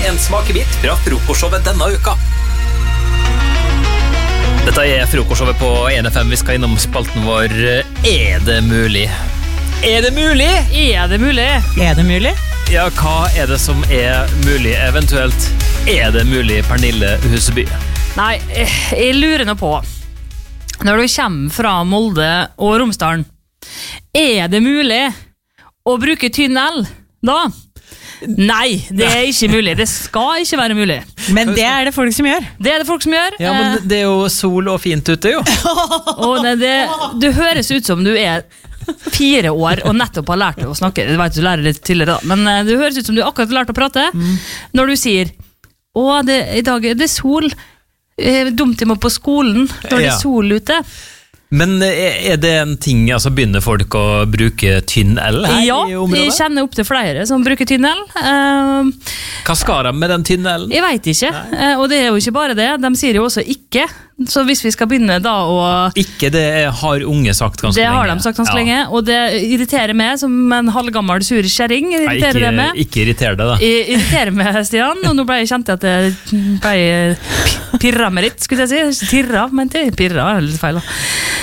en smakebit fra frokostshowet denne uka. Dette frokostshowet på 1FM. Vi skal innom spalten vår Er det mulig? Er det mulig? Er det mulig? Er det mulig? Ja, hva det som mulig? Eventuelt det mulig, Pernille Huseby? Nei, jeg lurer nå på når du kommer fra Molde og Romsdalen, det mulig å bruke tynn L da? Nei, det ikke mulig. Det skal ikke være mulig. Men det det folk som gjør. Det det folk som gjør. Ja, men det jo sol og fint ute, jo. Og det høres ut som du 4 år og nettopp har lært å snakke. Jeg vet du lærer litt tidligere da, men det høres ut som du akkurat har lært å prate når du sier i dag det sol. Dumt jeg må på skolen når det sol ute. Men det en ting, altså begynner folk å bruke tynn L her i området? Ja, jeg kjenner opp til flere som bruker tynn L. Hva skal de med den tynne L? Jeg vet ikke, og det jo ikke bare det. De sier jo også ikke. Så hvis vi skal begynne da å... Ikke, det har unge sagt ganske lenge. Det har de sagt ganske lenge, og det irriterer meg som en halvgammel sur kjæring. Ikke irriter deg da. Irriterer meg, Stian, og nå ble jeg kjent at det ble pirra med litt, skulle jeg si. Tirra, men det pirra litt feil da.